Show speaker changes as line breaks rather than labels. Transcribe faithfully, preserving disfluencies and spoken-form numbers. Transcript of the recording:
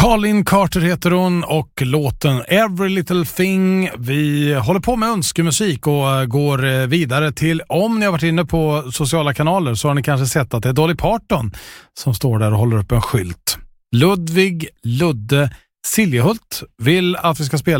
Colin Carter heter hon och låten Every Little Thing. Vi håller på med önskemusik och går vidare till, om ni har varit inne på sociala kanaler så har ni kanske sett att det är Dolly Parton som står där och håller upp en skylt. Ludvig Ludde Siljehult vill att vi ska spela